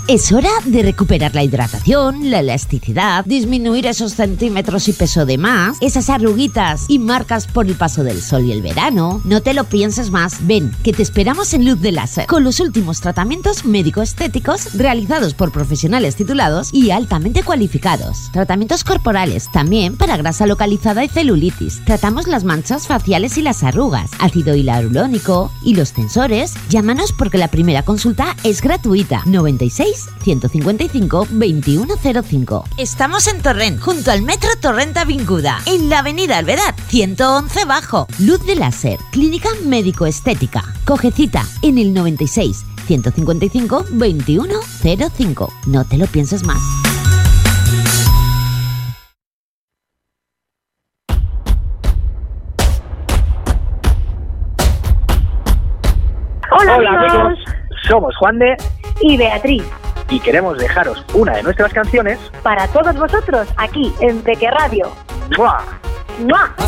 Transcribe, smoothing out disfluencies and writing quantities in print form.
Es hora de recuperar la hidratación, la elasticidad, disminuir esos centímetros y peso de más, esas arruguitas y marcas por el paso del sol y el verano. No te lo pienses más. Ven, que te esperamos en Luz de Láser, con los últimos tratamientos médico-estéticos realizados por profesionales titulados y altamente cualificados. Tratamientos corporales, también para grasa localizada y celulitis. Tratamos las manchas faciales y las arrugas, ácido hialurónico y los tensores. Llámanos porque la primera consulta es gratuita. 96 155 2105. Estamos en Torrent, junto al Metro Torrent Avinguda, en la avenida Alvedad, 111 Bajo. Luz de Láser, clínica médico-estética. Coge cita en el 96 155 2105. No te lo pienses más. Hola amigos, somos Juan de y Beatriz y queremos dejaros una de nuestras canciones para todos vosotros aquí en Peque Radio. ¡Mua! ¡Mua!